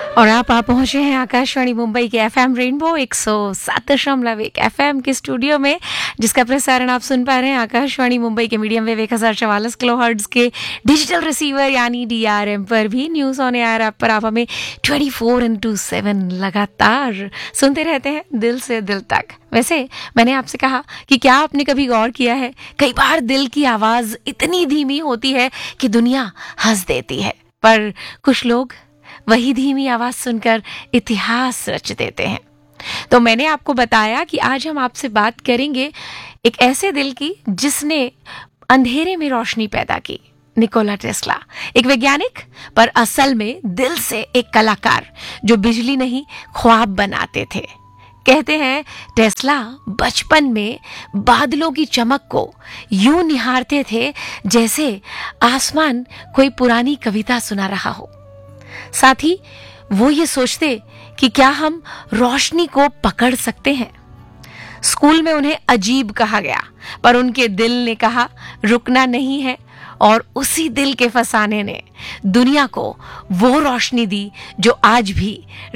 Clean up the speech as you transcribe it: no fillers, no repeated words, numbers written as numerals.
और आप पहुंचे हैं आकाशवाणी मुंबई के एफएम रेनबो 107.1 एफएम के स्टूडियो में, जिसका प्रसारण आप सुन पा रहे हैं आकाशवाणी मुंबई के मीडियम वेव 1044 किलोहर्ट्ज के डिजिटल रिसीवर यानी डीआरएम पर भी। न्यूज ऑन एयर ऐप पर आप हमें 24/7 लगातार सुनते रहते हैं, दिल से दिल तक। वैसे मैंने आपसे कहा कि क्या आपने कभी गौर किया है, कई बार दिल की आवाज इतनी धीमी होती है कि दुनिया हंस देती है, पर कुछ लोग वही धीमी आवाज सुनकर इतिहास रच देते हैं। तो मैंने आपको बताया कि आज हम आपसे बात करेंगे एक ऐसे दिल की जिसने अंधेरे में रोशनी पैदा की। निकोला टेस्ला, एक वैज्ञानिक पर असल में दिल से एक कलाकार जो बिजली नहीं ख्वाब बनाते थे। कहते हैं टेस्ला बचपन में बादलों की चमक को यूं निहारते थे जैसे आसमान कोई पुरानी कविता सुना रहा हो। साथ ही वो ये सोचते कि क्या हम रोशनी को पकड़ सकते हैं। स्कूल में उन्हें अजीब कहा गया, पर उनके दिल ने कहा रुकना नहीं है, और उसी दिल के फसाने ने दुनिया को वो रोशनी दी जो आज भी